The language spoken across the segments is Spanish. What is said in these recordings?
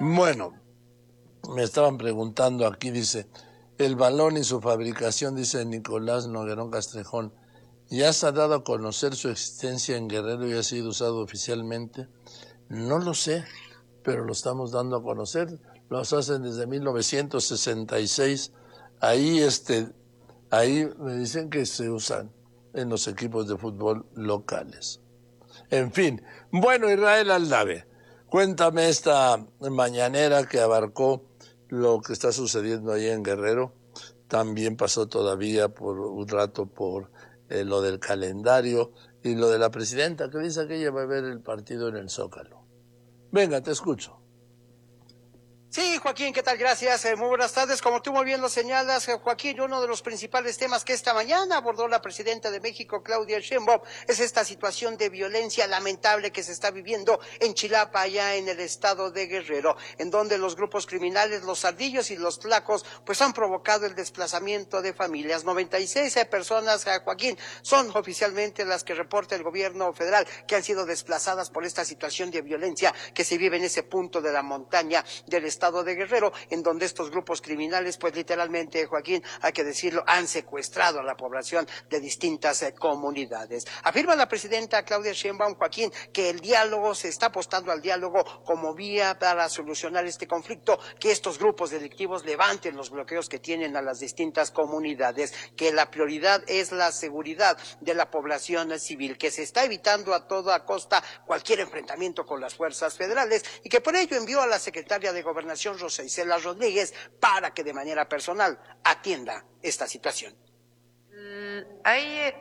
Bueno, me estaban preguntando aquí, dice, el balón y su fabricación, dice Nicolás Noguerón Castrejón, ¿ya se ha dado a conocer su existencia en Guerrero y ha sido usado oficialmente? No lo sé, pero lo estamos dando a conocer. Los hacen desde 1966. Ahí me dicen que se usan en los equipos de fútbol locales. En fin, bueno, Israel Aldave, cuéntame esta mañanera que abarcó lo que está sucediendo ahí en Guerrero. También pasó todavía por un rato por lo del calendario y lo de la presidenta que dice que ella va a ver el partido en el Zócalo. Venga, te escucho. Sí, Joaquín, ¿qué tal? Gracias. Muy buenas tardes. Como tú muy bien lo señalas, Joaquín, uno de los principales temas que esta mañana abordó la presidenta de México, Claudia Sheinbaum, es esta situación de violencia lamentable que se está viviendo en Chilapa, allá en el estado de Guerrero, en donde los grupos criminales, los ardillos y los tlacos, pues han provocado el desplazamiento de familias. 96 personas, Joaquín, son oficialmente las que reporta el gobierno federal que han sido desplazadas por esta situación de violencia que se vive en ese punto de la montaña del estado de Guerrero, en donde estos grupos criminales, pues literalmente, Joaquín, hay que decirlo, han secuestrado a la población de distintas comunidades. Afirma la presidenta Claudia Sheinbaum, Joaquín, que el diálogo, se está apostando al diálogo como vía para solucionar este conflicto, que estos grupos delictivos levanten los bloqueos que tienen a las distintas comunidades, que la prioridad es la seguridad de la población civil, que se está evitando a toda costa cualquier enfrentamiento con las fuerzas federales y que por ello envió a la secretaria de Gobernación, Rosa Isela Rodríguez, para que de manera personal atienda esta situación. Hay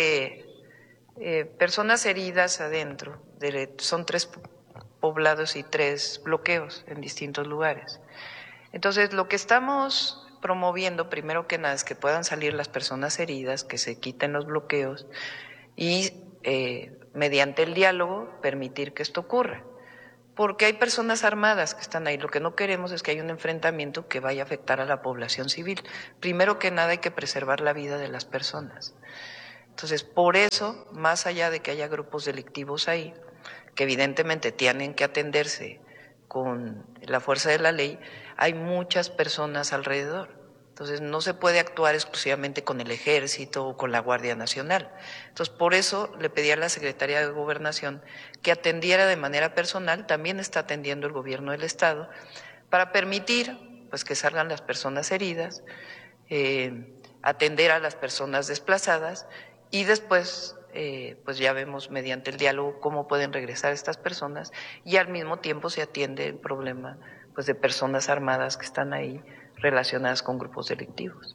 personas heridas adentro, son 3 poblados y 3 bloqueos en distintos lugares. Entonces, lo que estamos promoviendo, primero que nada, es que puedan salir las personas heridas, que se quiten los bloqueos y mediante el diálogo permitir que esto ocurra. Porque hay personas armadas que están ahí. Lo que no queremos es que haya un enfrentamiento que vaya a afectar a la población civil. Primero que nada hay que preservar la vida de las personas. Entonces, por eso, más allá de que haya grupos delictivos ahí, que evidentemente tienen que atenderse con la fuerza de la ley, hay muchas personas alrededor. Entonces, no se puede actuar exclusivamente con el Ejército o con la Guardia Nacional. Entonces, por eso le pedí a la Secretaría de Gobernación que atendiera de manera personal, también está atendiendo el gobierno del Estado, para permitir pues que salgan las personas heridas, atender a las personas desplazadas y después pues ya vemos mediante el diálogo cómo pueden regresar estas personas y al mismo tiempo se atiende el problema pues de personas armadas que están ahí relacionadas con grupos delictivos.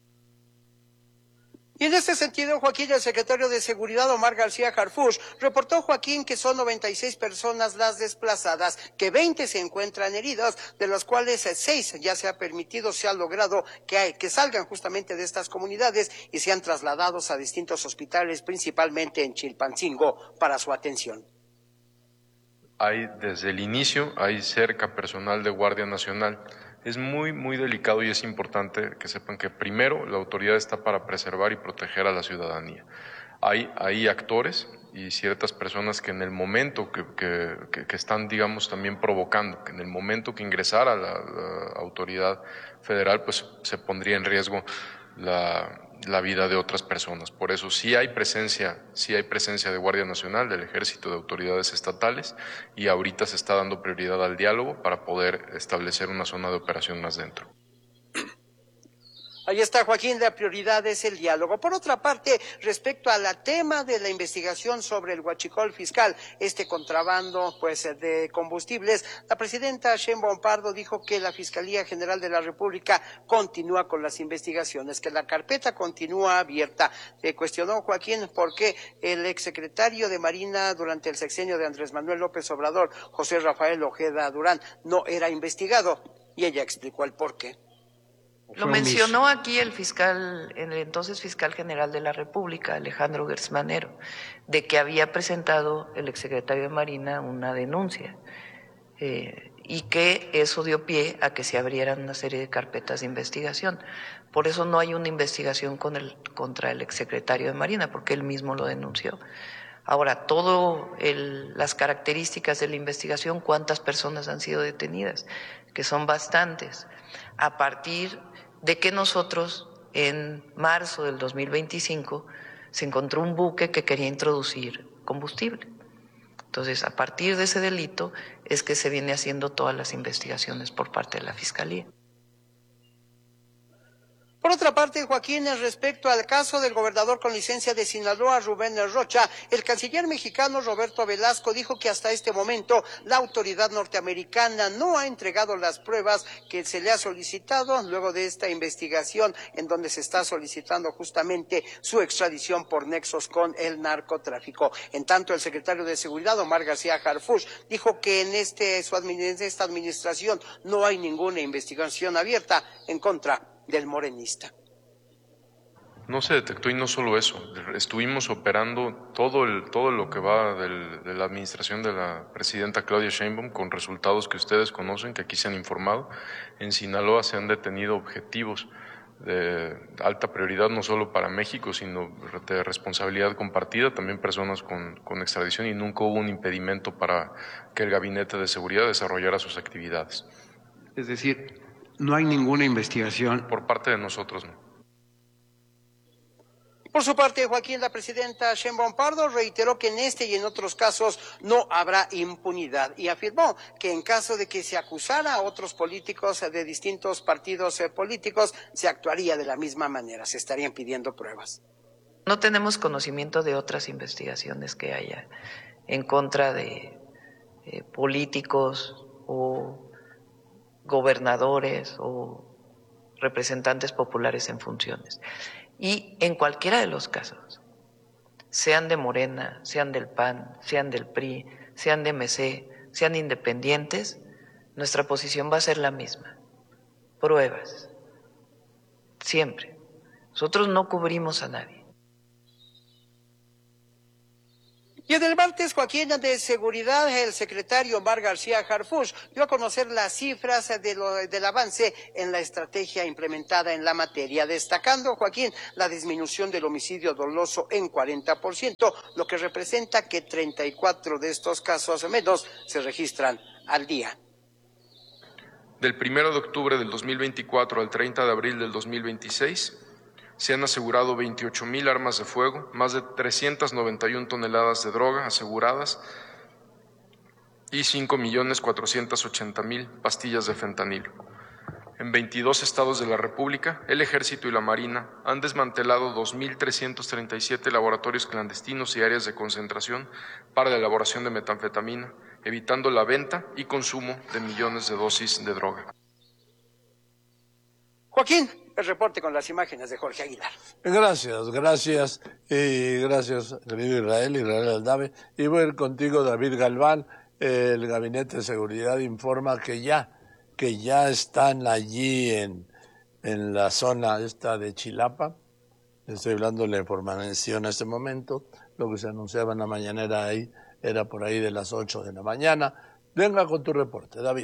Y en este sentido, Joaquín, el secretario de Seguridad, Omar García Harfuch, reportó, Joaquín, que son 96 personas las desplazadas, que 20 se encuentran heridas, de las cuales 6 ya se ha permitido, se ha logrado que salgan justamente de estas comunidades y sean trasladados a distintos hospitales, principalmente en Chilpancingo, para su atención. Desde el inicio, hay cerca personal de Guardia Nacional. Es muy, muy delicado y es importante que sepan que primero la autoridad está para preservar y proteger a la ciudadanía. Hay actores y ciertas personas que en el momento que están, digamos, también provocando, que en el momento que ingresara la autoridad federal, pues se pondría en riesgo la vida de otras personas. Por eso sí hay presencia de Guardia Nacional, del Ejército, de autoridades estatales, y ahorita se está dando prioridad al diálogo para poder establecer una zona de operación más dentro. Ahí está, Joaquín, la prioridad es el diálogo. Por otra parte, respecto al tema de la investigación sobre el huachicol fiscal, este contrabando pues de combustibles, la presidenta Sheinbaum Pardo dijo que la Fiscalía General de la República continúa con las investigaciones, que la carpeta continúa abierta. Se cuestionó, Joaquín, por qué el exsecretario de Marina durante el sexenio de Andrés Manuel López Obrador, José Rafael Ojeda Durán, no era investigado, y ella explicó el por qué. Lo mencionó aquí el entonces fiscal general de la República, Alejandro Gertz Manero, de que había presentado el exsecretario de Marina una denuncia y que eso dio pie a que se abrieran una serie de carpetas de investigación. Por eso no hay una investigación contra el exsecretario de Marina, porque él mismo lo denunció. Ahora, las características de la investigación, cuántas personas han sido detenidas, que son bastantes, a partir de que nosotros en marzo del 2025 se encontró un buque que quería introducir combustible. Entonces, a partir de ese delito es que se viene haciendo todas las investigaciones por parte de la Fiscalía. Por otra parte, Joaquín, respecto al caso del gobernador con licencia de Sinaloa, Rubén Rocha, el canciller mexicano Roberto Velasco dijo que hasta este momento la autoridad norteamericana no ha entregado las pruebas que se le ha solicitado luego de esta investigación en donde se está solicitando justamente su extradición por nexos con el narcotráfico. En tanto, el secretario de Seguridad, Omar García Harfuch, dijo que en esta administración no hay ninguna investigación abierta en contra del morenista. No se detectó, y no solo eso, estuvimos operando todo lo que va de la administración de la presidenta Claudia Sheinbaum con resultados que ustedes conocen, que aquí se han informado. En Sinaloa se han detenido objetivos de alta prioridad, no solo para México, sino de responsabilidad compartida, también personas con extradición, y nunca hubo un impedimento para que el Gabinete de Seguridad desarrollara sus actividades. Es decir, no hay ninguna investigación. Por parte de nosotros, no. Por su parte, Joaquín, la presidenta Sheinbaum Pardo reiteró que en este y en otros casos no habrá impunidad y afirmó que en caso de que se acusara a otros políticos de distintos partidos políticos, se actuaría de la misma manera, se estarían pidiendo pruebas. No tenemos conocimiento de otras investigaciones que haya en contra de políticos o gobernadores o representantes populares en funciones. Y en cualquiera de los casos, sean de Morena, sean del PAN, sean del PRI, sean de MC, sean independientes, nuestra posición va a ser la misma. Pruebas. Siempre. Nosotros no cubrimos a nadie. Y en el martes, Joaquín, de Seguridad, el secretario Omar García Harfuch dio a conocer las cifras del avance en la estrategia implementada en la materia, destacando, Joaquín, la disminución del homicidio doloso en 40%, lo que representa que 34 de estos casos menos se registran al día. Del 1 de octubre del 2024 al 30 de abril del 2026, se han asegurado 28,000 armas de fuego, más de 391 toneladas de droga aseguradas y 5,480,000 pastillas de fentanilo. En 22 estados de la República, el Ejército y la Marina han desmantelado 2,337 laboratorios clandestinos y áreas de concentración para la elaboración de metanfetamina, evitando la venta y consumo de millones de dosis de droga. Joaquín, el reporte con las imágenes de Jorge Aguilar. Gracias, querido Israel Aldave. Y voy a ir contigo, David Galván. El Gabinete de Seguridad informa que ya están allí en la zona esta de Chilapa. Estoy hablando de la información en este momento. Lo que se anunciaba en la mañanera ahí era por ahí de las 8 de la mañana. Venga con tu reporte, David.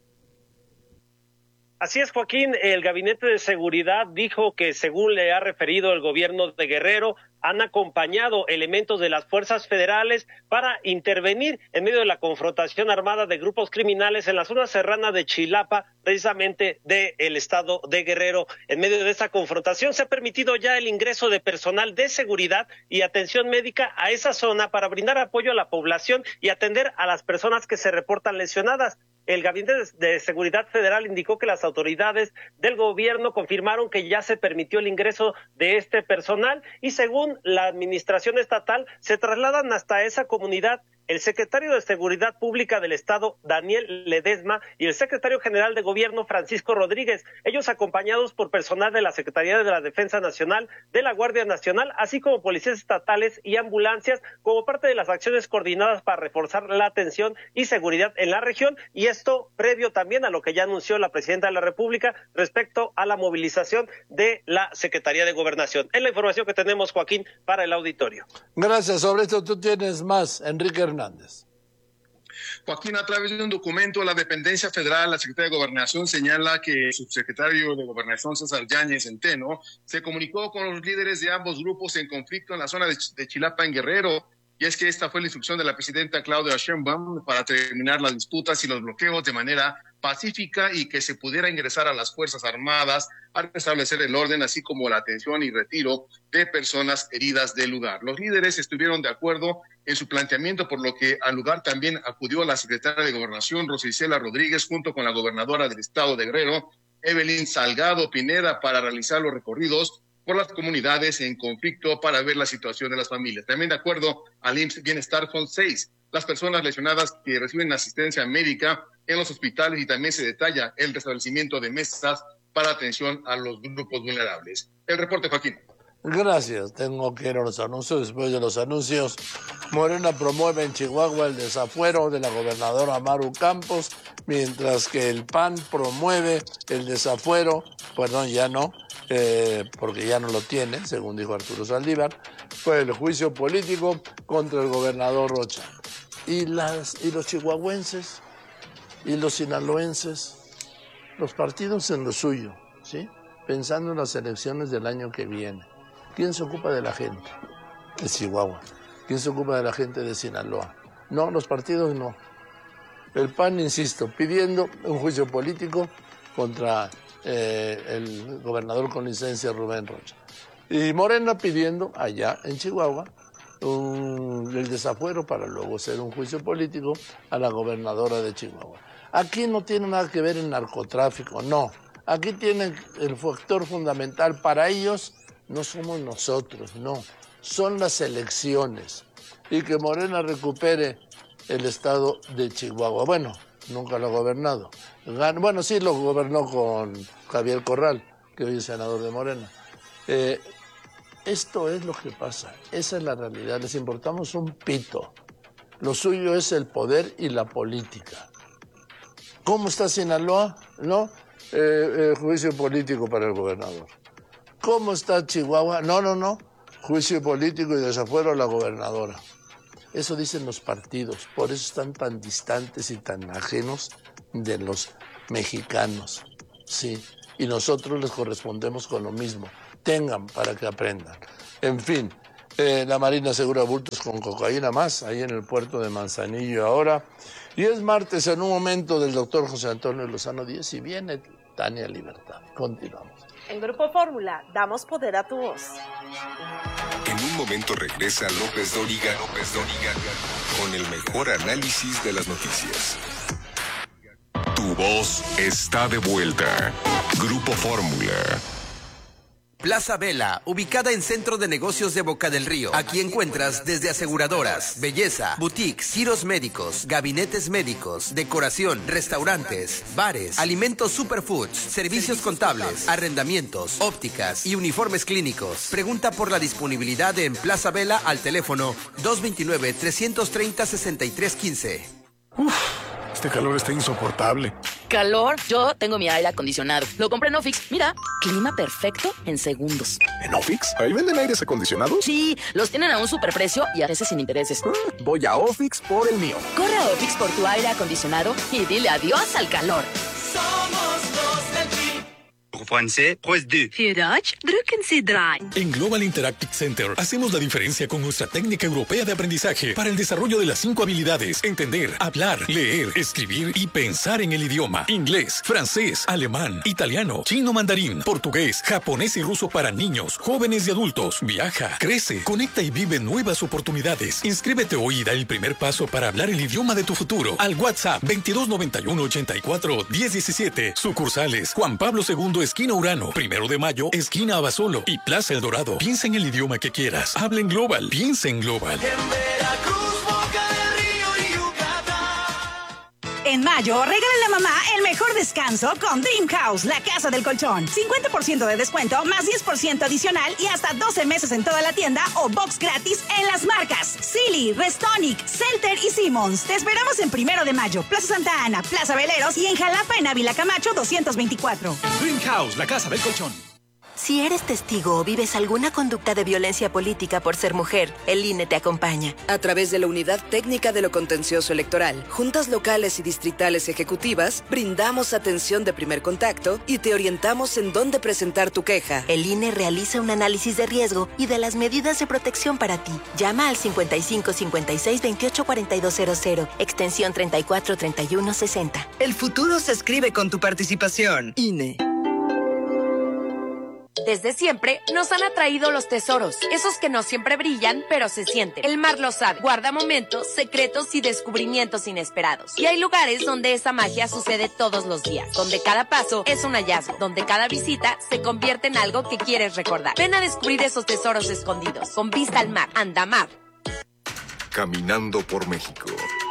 Así es, Joaquín, el Gabinete de Seguridad dijo que, según le ha referido el gobierno de Guerrero, han acompañado elementos de las fuerzas federales para intervenir en medio de la confrontación armada de grupos criminales en la zona serrana de Chilapa, precisamente del estado de Guerrero. En medio de esta confrontación se ha permitido ya el ingreso de personal de seguridad y atención médica a esa zona para brindar apoyo a la población y atender a las personas que se reportan lesionadas. El Gabinete de Seguridad Federal indicó que las autoridades del gobierno confirmaron que ya se permitió el ingreso de este personal y, según la administración estatal, se trasladan hasta esa comunidad el secretario de Seguridad Pública del Estado, Daniel Ledesma, y el secretario general de Gobierno, Francisco Rodríguez, ellos acompañados por personal de la Secretaría de la Defensa Nacional, de la Guardia Nacional, así como policías estatales y ambulancias, como parte de las acciones coordinadas para reforzar la atención y seguridad en la región, y esto previo también a lo que ya anunció la presidenta de la República respecto a la movilización de la Secretaría de Gobernación. Es la información que tenemos, Joaquín, para el auditorio. Gracias. Sobre esto tú tienes más, Enrique Hernández. Joaquín, a través de un documento, la dependencia federal, la Secretaría de Gobernación, señala que el subsecretario de Gobernación, César Yáñez Centeno, se comunicó con los líderes de ambos grupos en conflicto en la zona de Chilapa, en Guerrero, y es que esta fue la instrucción de la presidenta Claudia Sheinbaum para terminar las disputas y los bloqueos de manera pacífica y que se pudiera ingresar a las Fuerzas Armadas a restablecer el orden, así como la atención y retiro de personas heridas del lugar. Los líderes estuvieron de acuerdo en su planteamiento, por lo que al lugar también acudió la secretaria de Gobernación, Rosa Isela Rodríguez, junto con la gobernadora del estado de Guerrero, Evelyn Salgado Pineda, para realizar los recorridos por las comunidades en conflicto para ver la situación de las familias. También de acuerdo al IMSS Bienestar son 6 las personas lesionadas que reciben asistencia médica en los hospitales y también se detalla el restablecimiento de mesas para atención a los grupos vulnerables. El reporte, Joaquín. Gracias. Tengo que ir a los anuncios. Después de los anuncios, Morena promueve en Chihuahua el desafuero de la gobernadora Maru Campos, mientras que el PAN promueve el desafuero, perdón, ya no, porque ya no lo tiene, según dijo Arturo Saldívar, fue el juicio político contra el gobernador Rocha. Y los chihuahuenses y los sinaloenses, los partidos en lo suyo, ¿sí? Pensando en las elecciones del año que viene. ¿Quién se ocupa de la gente de Chihuahua? ¿Quién se ocupa de la gente de Sinaloa? No, los partidos no. El PAN, insisto, pidiendo un juicio político contra el gobernador con licencia Rubén Rocha. Y Morena pidiendo allá en Chihuahua el desafuero para luego hacer un juicio político a la gobernadora de Chihuahua. Aquí no tiene nada que ver el narcotráfico, no. Aquí tienen el factor fundamental para ellos. No somos nosotros, no. Son las elecciones. Y que Morena recupere el estado de Chihuahua. Bueno, nunca lo ha gobernado. Bueno, sí lo gobernó con Javier Corral, que hoy es senador de Morena. Esto es lo que pasa. Esa es la realidad. Les importamos un pito. Lo suyo es el poder y la política. ¿Cómo está Sinaloa? No, juicio político para el gobernador. ¿Cómo está Chihuahua? No. Juicio político y desafuero a la gobernadora. Eso dicen los partidos. Por eso están tan distantes y tan ajenos de los mexicanos. Sí. Y nosotros les correspondemos con lo mismo. Tengan para que aprendan. En fin, la Marina asegura bultos con cocaína más ahí en el puerto de Manzanillo ahora. Y es martes en un momento del doctor José Antonio Lozano Díez y viene Tania Libertad. Continuamos. En Grupo Fórmula, damos poder a tu voz. En un momento regresa López Dóriga con el mejor análisis de las noticias. Tu voz está de vuelta. Grupo Fórmula. Plaza Vela, ubicada en Centro de Negocios de Boca del Río. Aquí encuentras desde aseguradoras, belleza, boutiques, giros médicos, gabinetes médicos, decoración, restaurantes, bares, alimentos superfoods, servicios contables, arrendamientos, ópticas y uniformes clínicos. Pregunta por la disponibilidad en Plaza Vela al teléfono 229-330-6315. Este calor está insoportable. ¿Calor? Yo tengo mi aire acondicionado. Lo compré en Ofix. Mira, clima perfecto en segundos. ¿En Ofix? ¿Ahí venden aires acondicionados? Sí, los tienen a un superprecio y a veces sin intereses. Voy a Ofix por el mío. Corre a Ofix por tu aire acondicionado y dile adiós al calor. Somos los del Team. Français, presse 2. Für Deutsch, drücken Sie 3. En Global Interactive Center hacemos la diferencia con nuestra técnica europea de aprendizaje para el desarrollo de las 5 habilidades: entender, hablar, leer, escribir y pensar en el idioma. Inglés, francés, alemán, italiano, chino mandarín, portugués, japonés y ruso para niños, jóvenes y adultos. Viaja, crece, conecta y vive nuevas oportunidades. Inscríbete hoy y da el primer paso para hablar el idioma de tu futuro. Al WhatsApp 2291 84 1017. Sucursales Juan Pablo II, esquina Urano, 1 de Mayo, esquina Abasolo y Plaza El Dorado. Piensa en el idioma que quieras. Habla en Global. Piensa en Global. En Veracruz, Boca del Río y Yucatán. En mayo, regálale a mamá el mejor descanso con Dream House, la casa del colchón. 50% de descuento, más 10% adicional y hasta 12 meses en toda la tienda o box gratis en las marcas Silly, Restonic, Celter y Simmons. Te esperamos en 1 de Mayo, Plaza Santa Ana, Plaza Veleros y en Jalapa en Ávila Camacho 224. Dream House, la casa del colchón. Si eres testigo o vives alguna conducta de violencia política por ser mujer, el INE te acompaña. A través de la Unidad Técnica de lo Contencioso Electoral, juntas locales y distritales ejecutivas, brindamos atención de primer contacto y te orientamos en dónde presentar tu queja. El INE realiza un análisis de riesgo y de las medidas de protección para ti. Llama al 55 56 28 4200, extensión 34 31 60. El futuro se escribe con tu participación. INE. Desde siempre nos han atraído los tesoros, esos que no siempre brillan, pero se sienten. El mar lo sabe, guarda momentos, secretos y descubrimientos inesperados. Y hay lugares donde esa magia sucede todos los días, donde cada paso es un hallazgo, donde cada visita se convierte en algo que quieres recordar. Ven a descubrir esos tesoros escondidos, con vista al mar. Andamar. Caminando por México.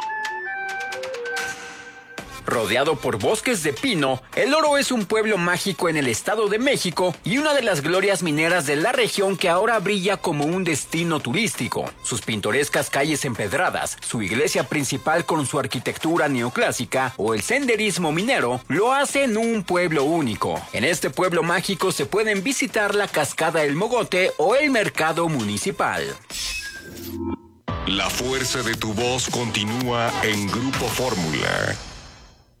Rodeado por bosques de pino, El Oro es un pueblo mágico en el Estado de México y una de las glorias mineras de la región que ahora brilla como un destino turístico. Sus pintorescas calles empedradas, su iglesia principal con su arquitectura neoclásica o el senderismo minero lo hacen un pueblo único. En este pueblo mágico se pueden visitar la cascada El Mogote o el mercado municipal. La fuerza de tu voz continúa en Grupo Fórmula.